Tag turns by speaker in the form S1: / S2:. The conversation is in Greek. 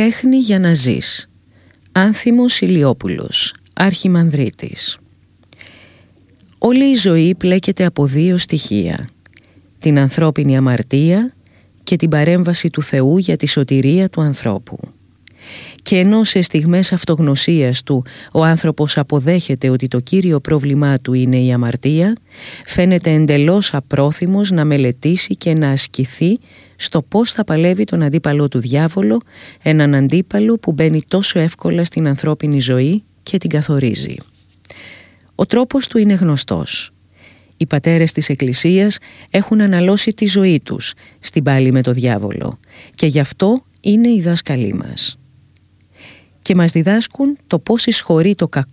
S1: Τέχνη για να ζεις. Άνθιμος Ηλιόπουλος, Αρχιμανδρίτης. Όλη η ζωή πλέκεται από δύο στοιχεία: την ανθρώπινη αμαρτία και την παρέμβαση του Θεού για τη σωτηρία του ανθρώπου. Και ενώ σε στιγμές αυτογνωσίας του ο άνθρωπος αποδέχεται ότι το κύριο πρόβλημά του είναι η αμαρτία, φαίνεται εντελώς απρόθυμος να μελετήσει και να ασκηθεί στο πώς θα παλεύει τον αντίπαλο του διάβολο, έναν αντίπαλο που μπαίνει τόσο εύκολα στην ανθρώπινη ζωή και την καθορίζει. Ο τρόπος του είναι γνωστός. Οι πατέρες της Εκκλησίας έχουν αναλώσει τη ζωή τους στην πάλη με το διάβολο και γι' αυτό είναι οι δάσκαλοι μας. Και μας διδάσκουν το πώς εισχωρεί το κακό